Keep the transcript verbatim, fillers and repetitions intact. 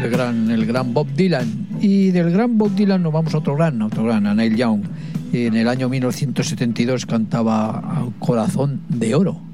el gran, el gran Bob Dylan. Y del gran Bob Dylan nos vamos a otro gran, otro gran, a Neil Young. En el año mil novecientos setenta y dos cantaba Corazón de Oro.